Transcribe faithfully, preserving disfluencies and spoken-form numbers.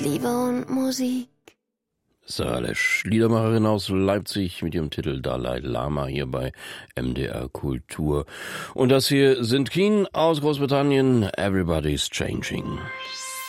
Liebe und Musik. Salesch, Liedermacherin aus Leipzig mit ihrem Titel Dalai Lama hier bei M D R Kultur. Und das hier sind Keen aus Großbritannien, Everybody's Changing.